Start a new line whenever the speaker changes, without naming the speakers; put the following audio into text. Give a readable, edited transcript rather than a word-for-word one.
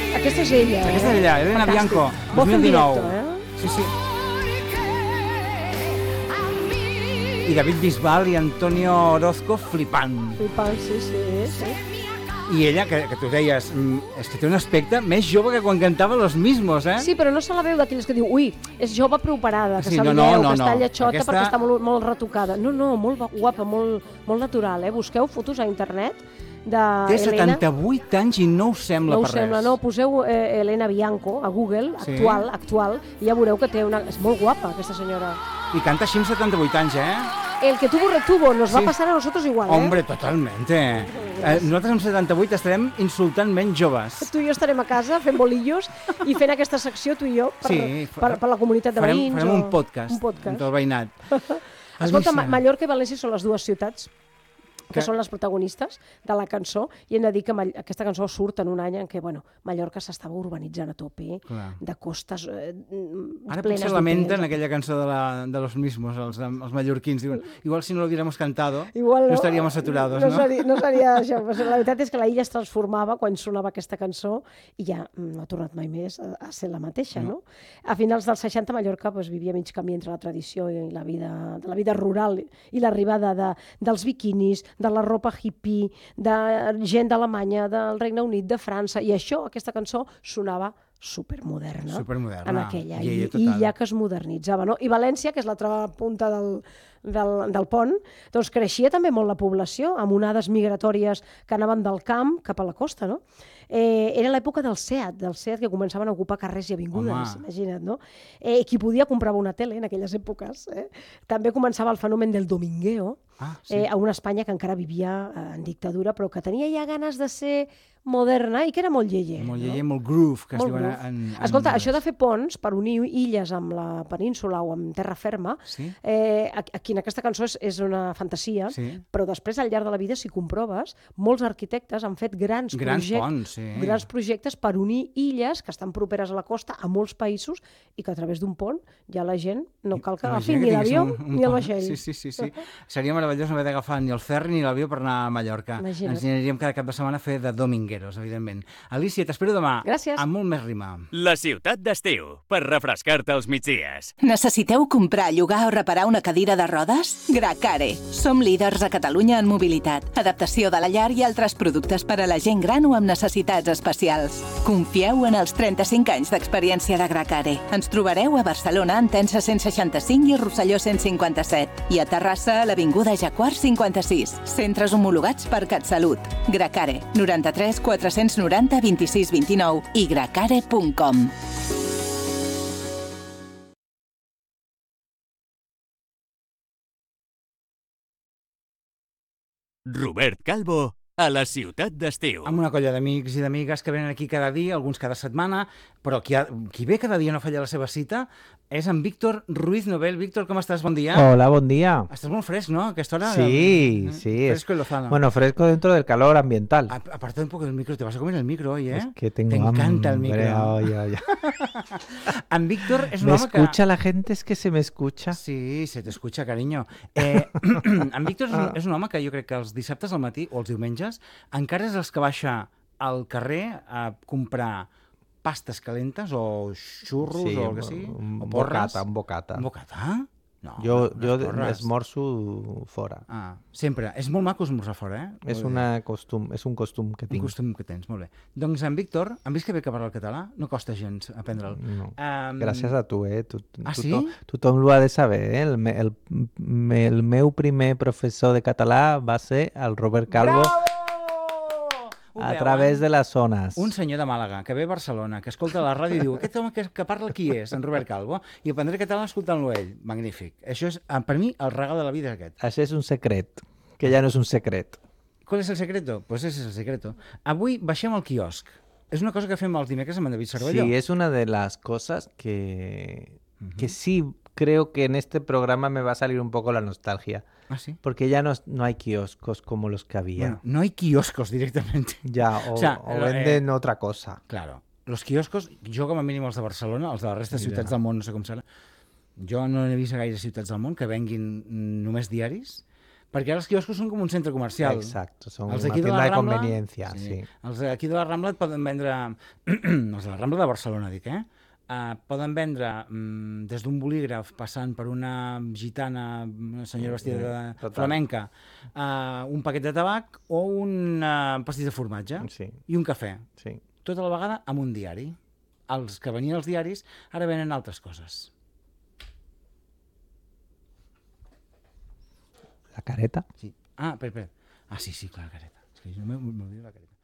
Aquesta és ella,
Aquesta és ella, Elena
Fantàstic.
Bianco,
Vol fer en
2019.
directe,
Sí, sí. I David Bisbal i Antonio Orozco flipant.
Flipant, sí.
I ella, que tu deies, és que té un aspecte més jove que quan cantava Los Mismos, eh?
Sí, però no se la veu d'aquelles que diu, ui, és jove preoperada, que
Sí,
se li
no,
veu,
no,
que està
no.
lletxota
Aquesta-
perquè està molt retocada. No, molt guapa, molt natural, eh? Busqueu fotos a internet
Té
d'Helena.
78 anys i no us sembla
No
per
us sembla,
res.
no? Poseu Helena Bianco a Google,
Sí.
actual, i ja veureu que té una... És molt guapa, aquesta senyora.
I canta així amb 78 anys, eh?
El que tuvo retuvo, nos va
Sí.
pasar a nosotros igual,
Hombre, totalmente. Nosaltres amb 78 estarem insultant menys joves.
Tu i jo estarem a casa fent bolillos i fent aquesta secció, tu i jo, per la comunitat de veïns.
Farem un podcast.
Un podcast.
Del veïnat.
Escolta,
Alicia.
Mallorca i València són les dues ciutats que
Que-
són les protagonistes de la cançó, i hem de dir que aquesta cançó surt en un any en què Mallorca s'estava urbanitzant a tope,
Clar.
de costes
Ara
plenes
potser lamenten
d'hotels.
aquella cançó de Los Mismos, els mallorquins. Diuen, igual si no lo hubiéramos cantado,
Igual
no estaríamos saturados, no?
No seria això. Però la veritat és que la illa es transformava quan sonava aquesta cançó i ja no ha tornat mai més a ser la mateixa, no? A finals dels 60 Mallorca vivia mig camí entre la tradició i la vida rural i l'arribada dels biquinis, de la ropa hippie, de gent d'Alemanya, del Regne Unit, de França, i aquesta cançó sonava supermoderna,
Supermoderna.
en aquella
Illa total.
illa que es modernitzava, no? I València, que és l'altra punta del pont, doncs creixia també molt la població, amb onades migratòries que anaven del camp cap a la costa, no? Era l'època del SEAT que començaven a ocupar carrers i avingudes,
Home.
imagina't, no? Qui podia comprava una tele en aquelles èpoques. També començava el fenomen del domingueo,
Sí.
a una Espanya que encara vivia en dictadura, però que tenia ja ganes de ser moderna i que era molt lleger.
Molt lleger, molt groove, que es
Molt
diuen
groove. Escolta, això de fer ponts per unir illes amb la península o amb terra ferma,
Sí.
aquí en aquesta cançó és una fantasia,
Sí.
però després al llarg de la vida, si comproves, molts arquitectes han fet grans
ponts, sí.
grans projectes per unir illes que estan properes a la costa a molts països i que a través d'un pont ja la gent no cal que agafi ni l'avió ni el vaixell.
Sí. Seria meravellós no haver d'agafar ni el ferri ni l'avió per anar a Mallorca.
Imagina't.
Ens aniríem cada cap de setmana a fer de domingueros, evidentment. Alicia, t'espero demà.
Gràcies.
Amb molt més rima.
La ciutat d'estiu, per refrescar-te els migdies.
Necessiteu comprar, llogar o reparar una cadira de rodes? Gracare. Som líders a Catalunya en mobilitat, adaptació de la llar i altres productes per a la gent gran o amb necessitats especials. Confieu en els 35 anys d'experiència de Gracare. Ens trobareu a Barcelona, en Tensa 165 i Rosselló 157. I a Terrassa, a l'Avinguda Jaguar 56. Centres homologats per CatSalut. Gracare. 93 490 26 29 i gracare.com.
Robert Calvo, a la ciutat d'estiu.
Amb una colla d'amics i d'amigues que venen aquí cada dia, alguns cada setmana, però qui ve cada dia no falla la seva cita és en Víctor Ruiz Nobel. Víctor, com estàs? Bon dia.
Hola, buen día.
Estás muy fresco, ¿no? A aquesta hora.
Sí.
Fresco y lozano.
Bueno, fresco dentro del calor ambiental.
Aparta un poco del micro. Te vas a comer el micro hoy, ¿eh?
Es que tengo
Te encanta el
hambre,
micro.
ay.
En Víctor és un
¿Me
home que...
escucha la gente? ¿Es que se me escucha?
Sí, se t'escucha, cariño. En Víctor és un home que jo crec que els dissabtes al matí o els diumenges encara és els que baixa al carrer a comprar pastes calentes o xurros
Sí,
o el que sigui,
un
o porres.
bocata, un bocata.
Un bocata? No,
Yo
les porres.
esmorzo fora.
Sempre. És molt maco esmorzar fora, eh?
És un costum que
Un
tinc.
costum que tens, molt bé. Doncs en Víctor, han vist que bé que parla el català? No costa gens aprendre'l.
No. Gràcies a tu, eh?
sí?
Tothom ho ha de saber, eh? El meu primer professor de català va ser el Robert Calvo.
Bravo! Ho
A
veuen?
través de les zones.
Un senyor de Màlaga, que ve a Barcelona, que escolta la ràdio i diu aquest home que parla qui és? En Robert Calvo. I aprendré català escoltant-lo ell. Magnífic. Això és, per mi, el regal de la vida és aquest.
Això és un secret, que ja no és un secret.
¿Cuál es el secreto? Pues ese es el secreto. Avui baixem al quiosc. És una cosa que fem els dimecres amb en David Cervelló.
Sí, es una de las cosas que sí creo que en este programa me va a salir un poco la nostalgia.
Ah, sí.
Porque ya no hay kioscos como los que había.
Bueno, no hay kioscos directamente.
Ya, o venden otra cosa.
Claro. Los quioscos, jo com a mínim els de Barcelona, els de la resta de ciutats del món, no sé com serà, jo no he vist a gaire ciutats del món que venguin només diaris, Perquè ara els quioscos són com un centre comercial.
Exacto, son
Els
una
d'aquí de
tienda
la
de
Rambla...
conveniencia, sí.
Els d'aquí de la Rambla et poden vendre... els de la Rambla de Barcelona, dic, poden vendre des d'un bolígraf passant per una gitana, una senyora vestida de
Total.
flamenca, un paquet de tabac o un pastís de formatge
Sí,
i un cafè.
sí.
Tota la vegada amb un diari. Els que venien als diaris ara venen altres coses.
La careta.
Sí. Ah, espera. Ah, sí, clar, la careta. És que jo m'oblido la careta.